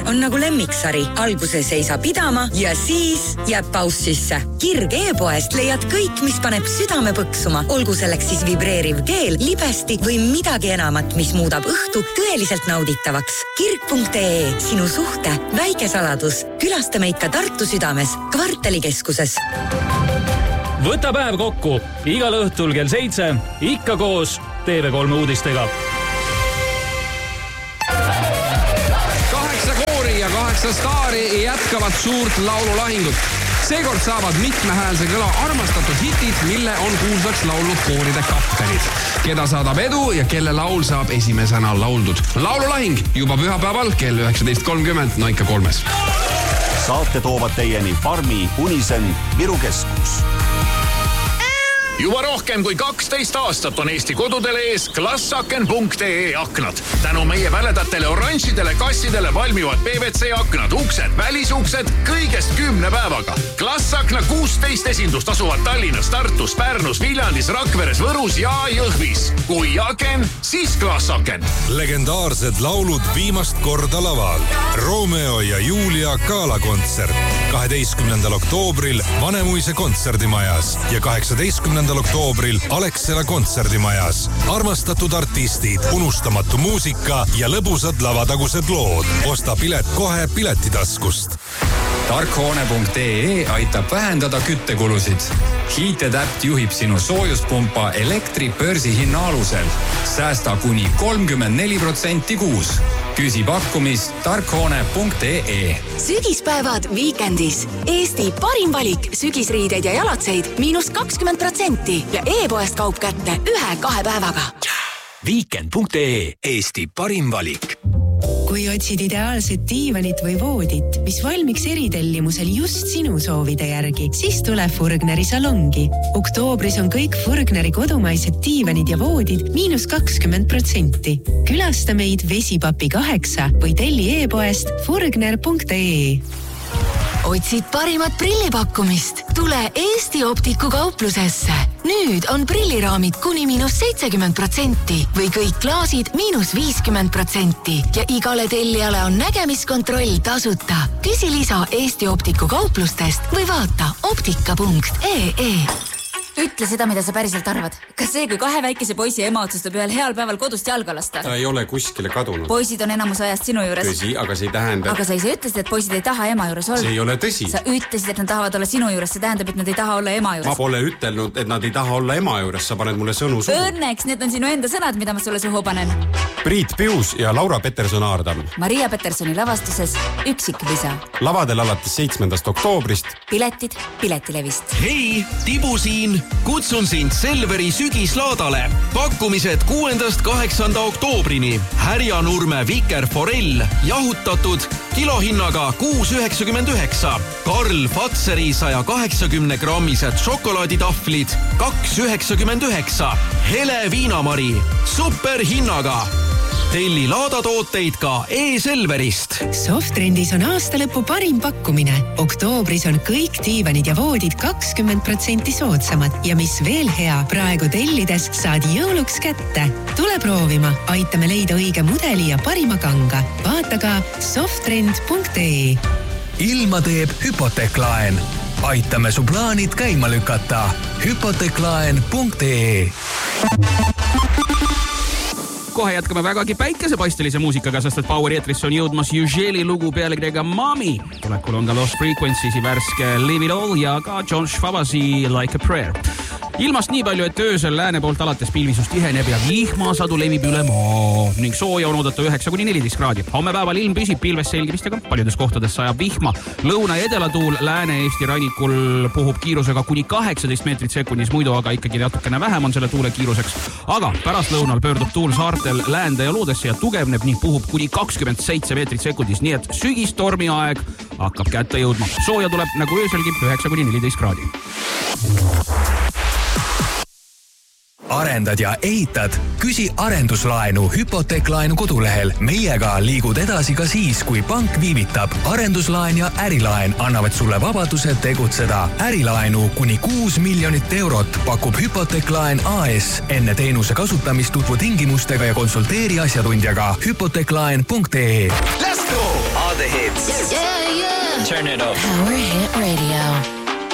on nagu lemmiksari. Alguses ei saa pidama ja siis jääb paus sisse. Kirg e-poest leiad kõik, mis paneb südame põksuma. Olgu selleks siis vibreeriv keel, libesti või midagi enamat, mis muudab õhtu tõeliselt nauditavaks. Kirg.ee, sinu suhte väike saladus. Külasta meid ka Tartu südames, Kvartalikeskuses. Võta päev kokku. Igal õhtul kell 7, ikka koos TV3 uudistega. 8 koori ja 8 staari jätkavad suurt laululahingut. Seekord saavad mitmehäälse kõla armastatud hitid, mille on kuulsaks laulnud kooride kaptenid. Keda saadab edu ja kelle laul saab esimesena lauldud. Laululahing juba pühapäeval kell 19.30 Noika 3. Saate toovad teieni Farmi, Unisen, Viru Keskus. Juba rohkem kui 12 aastat on Eesti kodudele ees Glassaken.ee aknad. Tänu meie väledatele oranžidele kassidele valmivad PVC aknad, uksed, välisuksed kõigest 10 päevaga. Glassakna 16 esindust asuvad Tallinnas, Tartus, Pärnus, Viljandis, Rakveres, Võrus ja Jõhvis. Kui aken, siis Glassaken. Legendaarsed laulud viimast korda laval. Romeo ja Julia galakontsert 12. oktoobril Vanemuise kontserdimajas ja 18. oktoobril Alexela kontserdimajas. Armastatud artistid, unustamatu muusika ja lõbusad lavatagused lood. Osta pilet kohe Piletitaskust. Tarkhoone.ee aitab vähendada küttekulusid. Heated-Apt juhib sinu soojuspumpa elektri börsihinna alusel. Säästa kuni 34% kuus. Küsi pakkumist Tarkhoone.ee. Sügispäevad Weekendis. Eesti parim valik sügisriideid ja jalatseid -20% ja e-poest kaup kätte 1-2 päevaga. Weekend.ee, Eesti parim valik. Kui otsid ideaalset diivanit või voodit, mis valmiks eritellimusel just sinu soovide järgi, siis tule Furgneri salongi. Oktoobris on kõik Furgneri kodumaised diivanid ja voodid -20%. Külasta meid Vesipapi 8 või telli e-poest furgner.ee. Otsid parimat prillipakkumist? Tule Eesti Optiku kauplusesse. Nüüd on prilliraamid kuni -70% või kõik klaasid -50% ja igale tellijale on nägemiskontroll tasuta. Küsi lisa Eesti Optiku kauplustest või vaata optika.ee. Ütle seda, mida sa päriselt arvad. Kas see, kui 2 väikese poisi ema otsustab ühel heal päeval kodust jalga lasta? Ta ei ole kuskile kadunud. Poisid on enamus ajast sinu juures. Tõsi, aga see ei tähenda... Aga sa ise ütlesid, et poisid ei taha ema juures olla. See ei ole tõsi. Sa ütlesid, et nad tahavad olla sinu juures. See tähendab, et nad ei taha olla ema juures. Ma pole ütelnud, et nad ei taha olla ema juures. Sa paned mulle sõnu suhu. Õnneks, need on sinu enda sõnad, mida ma sulle suhu panen. Priit Pius ja Laura Peterson-Aardam. Maria Petersoni lavastuses Üksiklisa. Lavadel alates 7. oktoobrist. Piletid Piletilevist. Hei, Tibu siin. Kutsun sind Selveri sügislaadale. Pakkumised 6.–8. oktoobrini. Härjanurme Vikerforell jahutatud kilohinnaga 6,99. Karl Fatseri 180-grammised šokolaaditahvlid 2,99. Hele Viinamari superhinnaga. Telli laadatooteid ka e-Selverist. Softrendis on aastalõpu parim pakkumine. Oktoobris on kõik diivanid ja voodid 20% soodsamad ja mis veel hea, praegu tellides saad jõuluks kätte. Tule proovima, aitame leida õige mudeli ja parima kanga. Vaata ka softrend.ee. Ilma teeb Hypoteeklaen. Aitame su plaanid käima lükata. Hypoteeklaen.ee. Kohe jätkame vägagi päikesepaistelise muusikaga, sest et Power Eetrisse on jõudmas Yüželi lugu pealkirjaga Mami. Tulekul on ka Lost Frequencies värske Live It All ja ka John Schwabasi Like a Prayer. Ilmast nii palju, et öösel lääne poolt alates pilvisus tiheneb ja vihmasadu levib üle maa ning sooja on oodata 9–14 kraadi. Homme päeval ilm püsib pilves selgimistega, paljudes kohtades sajab vihma. Lõuna- ja edelatuul Lääne-Eesti rannikul puhub kiirusega kuni 18 meetrit sekundis, muidu aga ikkagi natukene vähem on selle tuule kiiruseks. Aga pärast lõunal pöördub tuul saartel läände ja loodesse ja tugevneb ning puhub kuni 27 meetrit sekundis, nii et sügistormi aeg hakkab kätte jõudma. Sooja tuleb nagu ööselgi 9–14 kraadi. Arendad ja ehitad? Küsi arenduslaenu Hypoteeklaenu kodulehel. Meiega liigud edasi ka siis, kui pank viivitab. Arenduslaen ja ärilaen annavad sulle vabaduse tegutseda. Ärilaenu kuni 6 miljonit eurot pakub Hypoteeklaen AS. Enne teenuse kasutamist tutvu tingimustega ja konsulteeri asjatundjaga. Hypoteeklaen.ee. Let's go! AD the hits. Yeah, yeah. Turn it up. Power Hit Radio.